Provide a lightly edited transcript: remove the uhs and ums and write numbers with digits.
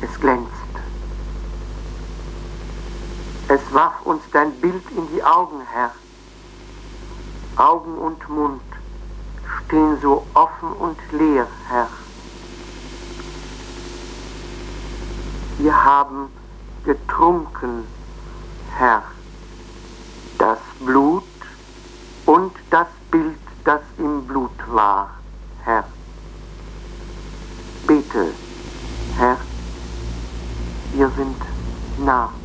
Es glänzt. Es warf uns dein Bild in die Augen, Herr. Augen und Mund stehen so offen und leer, Herr. Wir haben getrunken, Herr, das Blut und das Bild, das im Blut war, Herr. Bete, Herr, wir sind nah.